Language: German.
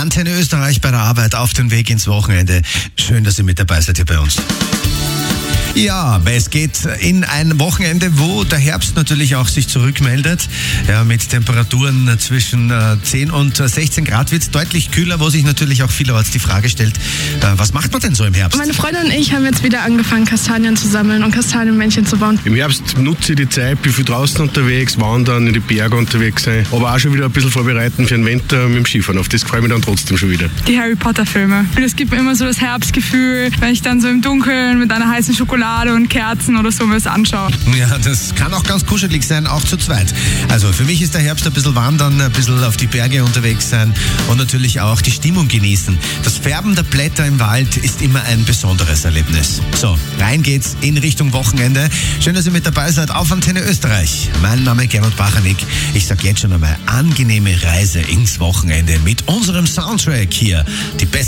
Antenne Österreich bei der Arbeit auf dem Weg ins Wochenende. Schön, dass ihr mit dabei seid hier bei uns. Ja, es geht in ein Wochenende, wo der Herbst natürlich auch sich zurückmeldet. Ja, mit Temperaturen zwischen 10 und 16 Grad wird es deutlich kühler, wo sich natürlich auch vielerorts die Frage stellt, was macht man denn so im Herbst? Meine Freundin und ich haben jetzt wieder angefangen, Kastanien zu sammeln und Kastanienmännchen zu bauen. Im Herbst nutze ich die Zeit, bin viel draußen unterwegs, wandern, in die Berge unterwegs sein, aber auch schon wieder ein bisschen vorbereiten für den Winter mit dem Skifahren. Auf das freue ich mich dann trotzdem schon wieder. Die Harry Potter Filme. Und es gibt mir immer so das Herbstgefühl, wenn ich dann so im Dunkeln mit einer heißen Schokolade und Kerzen oder so was anschaue. Ja, das kann auch ganz kuschelig sein, auch zu zweit. Also für mich ist der Herbst ein bisschen wandern, ein bisschen auf die Berge unterwegs sein und natürlich auch die Stimmung genießen. Das Färben der Blätter im Wald ist immer ein besonderes Erlebnis. So, rein geht's in Richtung Wochenende. Schön, dass ihr mit dabei seid auf Antenne Österreich. Mein Name ist Gernot Bachanik. Ich sag jetzt schon einmal angenehme Reise ins Wochenende mit unserem Soundtrack hier. Die besten